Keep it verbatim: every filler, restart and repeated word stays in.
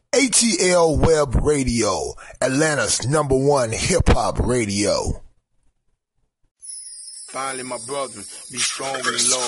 A T L Web Radio, Atlanta's number one hip-hop radio. Finally, my brother, be strong and low.